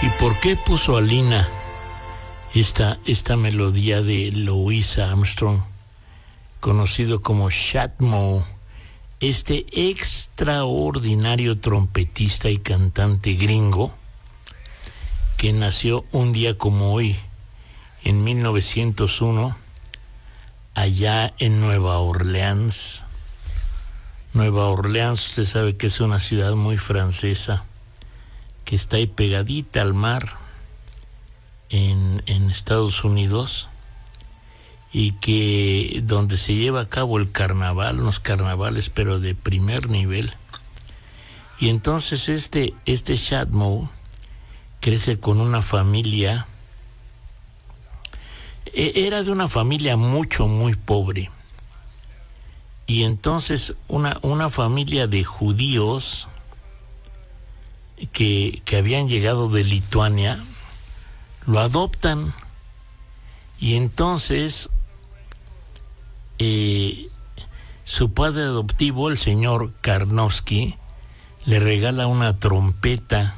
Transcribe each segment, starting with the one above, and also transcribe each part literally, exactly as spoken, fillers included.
¿Y por qué puso Alina esta, esta melodía de Louis Armstrong, conocido como Shatmo, este extraordinario trompetista y cantante gringo que nació un día como hoy, en mil novecientos uno, allá en Nueva Orleans? Nueva Orleans, usted sabe que es una ciudad muy francesa, que está ahí pegadita al mar en, en Estados Unidos, y que donde se lleva a cabo el carnaval, los carnavales, pero de primer nivel. Y entonces este, este Shatmo crece con una familia, era de una familia mucho, muy pobre. Y entonces una, una familia de judíos que, que habían llegado de Lituania lo adoptan, y entonces eh, su padre adoptivo, el señor Karnowski, le regala una trompeta,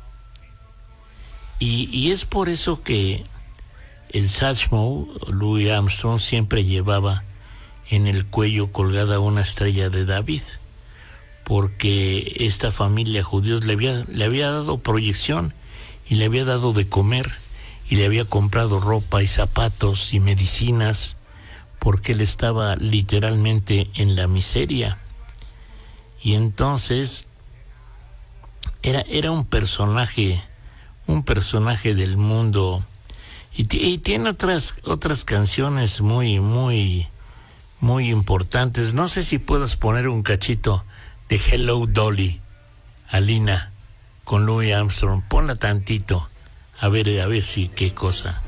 y, y es por eso que el Satchmo, Louis Armstrong, siempre llevaba en el cuello colgada una estrella de David, porque esta familia judíos le había, le había dado proyección y le había dado de comer, y le había comprado ropa y zapatos y medicinas, porque él estaba literalmente en la miseria. Y entonces era, era un personaje, un personaje del mundo, y, t- y tiene otras, otras canciones muy, muy, muy importantes. No sé si puedas poner un cachito de Hello Dolly, Alina, con Louis Armstrong. Ponla tantito, a ver, a ver si qué cosa.